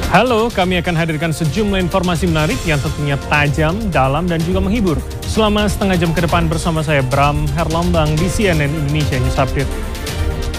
Halo, kami akan hadirkan sejumlah informasi menarik yang tentunya tajam, dalam, dan juga menghibur. Selama setengah jam ke depan bersama saya Bram Herlambang di CNN Indonesia News Update.